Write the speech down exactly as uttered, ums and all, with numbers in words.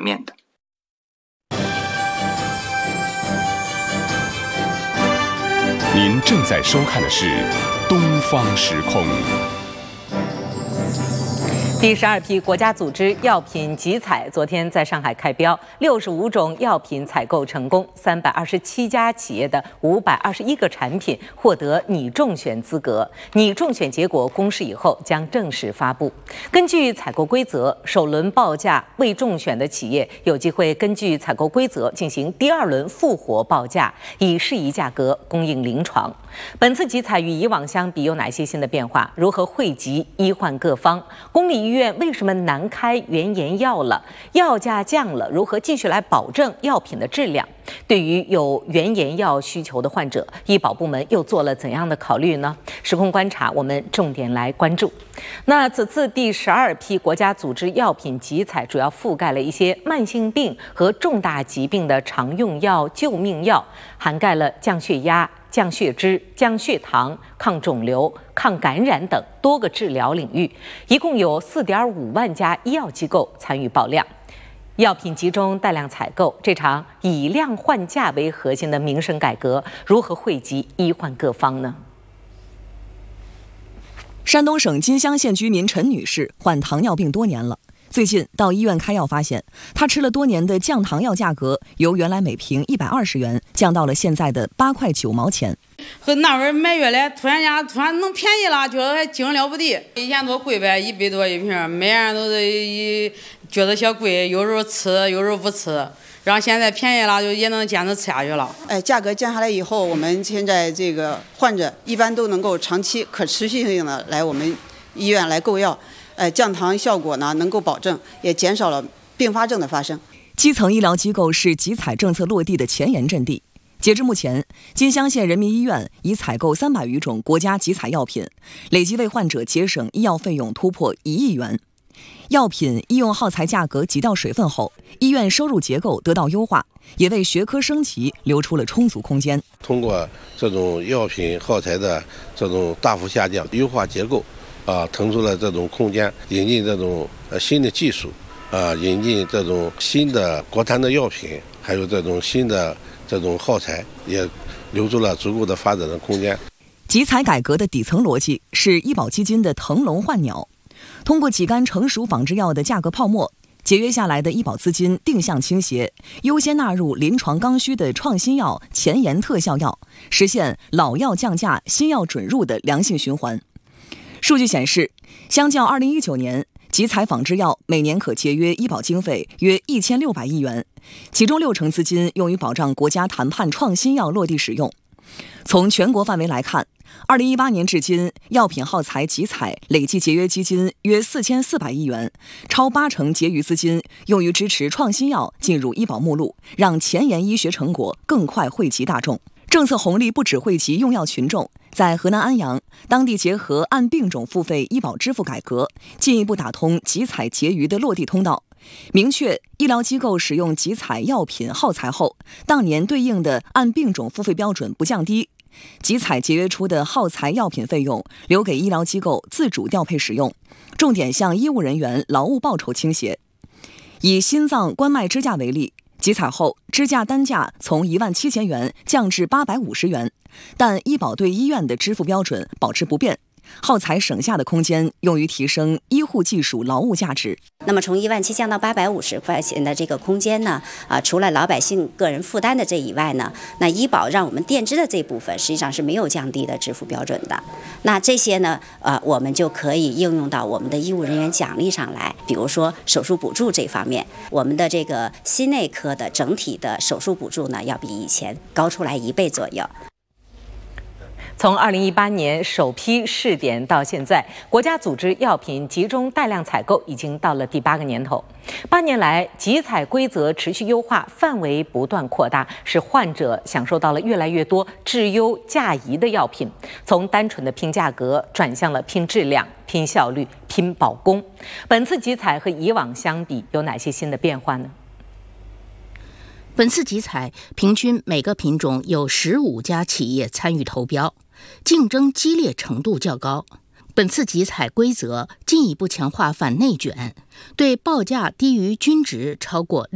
面的。 您正在收看的是东方时空。 第十二批国家组织药品集采昨天在上海开标，六十五种药品采购成功，三百二十七家企业的五百二十一个产品获得拟中选资格。拟中选结果公示以后将正式发布。根据采购规则，首轮报价未中选的企业有机会根据采购规则进行第二轮复活报价，以适宜价格供应临床。本次集采与以往相比有哪些新的变化？如何惠及医患各方？公立医院为什么难开原研药了？药价降了，如何继续来保证药品的质量？对于有原研药需求的患者，医保部门又做了怎样的考虑呢？时空观察，我们重点来关注。那此次第十二批国家组织药品集采主要覆盖了一些慢性病和重大疾病的常用药、救命药，涵盖了降血压、降血脂、降血糖、抗肿瘤、抗感染等多个治疗领域，一共有 四点五万家医药机构参与报量。药品集中带量采购，这场以量换价为核心的民生改革，如何惠及医患各方呢？ 山东省金乡县居民陈女士患糖尿病多年了，最近到医院开药，发现她吃了多年的降糖药价格由原来每瓶一百二十元降到了现在的八块九毛钱。 和那会儿买月来，突然间突然能便宜了，觉得还惊了不得。以前多贵呗，一百多一瓶，每人都是一觉得小贵，有时候吃，有时候不吃。然后现在便宜了，就也能坚持吃下去了。 哎，价格降下来以后，我们现在这个患者一般都能够长期可持续性的来我们医院来购药。呃，降糖效果呢能够保证，也减少了并发症的发生。 基层医疗机构是集采政策落地的前沿阵地。截至目前，金乡县人民医院已采购三百余种国家集采药品，累计为患者节省医药费用突破一亿元。药品医用耗材价格挤掉水分后，医院收入结构得到优化，也为学科升级留出了充足空间。 通过这种药品耗材的这种大幅下降，优化结构。啊，腾出了这种空间，引进这种呃新的技术，啊，引进这种新的国产的药品，还有这种新的这种耗材，也留出了足够的发展的空间。 集采改革的底层逻辑是医保基金的腾笼换鸟，通过挤干成熟仿制药的价格泡沫，节约下来的医保资金定向倾斜，优先纳入临床刚需的创新药、前沿特效药，实现老药降价、新药准入的良性循环。数据显示，相较二零一九年，集采仿制药每年可节约医保经费约一千六百亿元，其中六成资金用于保障国家谈判创新药落地使用。从全国范围来看，二零一八年至今，药品耗材集采累计节约基金约四千四百亿元，超八成结余资金用于支持创新药进入医保目录，让前沿医学成果更快惠及大众。政策红利不只惠及用药群众，在河南安阳，当地结合按病种付费医保支付改革，进一步打通集采结余的落地通道，明确医疗机构使用集采药品耗材后，当年对应的按病种付费标准不降低，集采节约出的耗材药品费用留给医疗机构自主调配使用，重点向医务人员劳务报酬倾斜。以心脏冠脉支架为例，集采后，支架单价从一万七千元降至八百五十元，但医保对医院的支付标准保持不变，耗材省下的空间用于提升医护技术劳务价值。 那么从一万七降到八百五十块钱的这个空间呢，啊，除了老百姓个人负担的这以外呢，那医保让我们垫支的这部分实际上是没有降低的支付标准的。那这些呢，呃，我们就可以应用到我们的医务人员奖励上来，比如说手术补助这方面，我们的这个心内科的整体的手术补助呢，要比以前高出来一倍左右。 从二零一八年首批试点到现在，国家组织药品集中带量采购已经到了第八个年头。八年来，集采规则持续优化，范围不断扩大，使患者享受到了越来越多质优价宜的药品。从单纯的拼价格，转向了拼质量、拼效率、拼保供。本次集采和以往相比，有哪些新的变化呢？ 本次集采平均每个品种有十五家企业参与投标，竞争激烈程度较高。本次集采规则进一步强化反内卷，对报价低于均值超过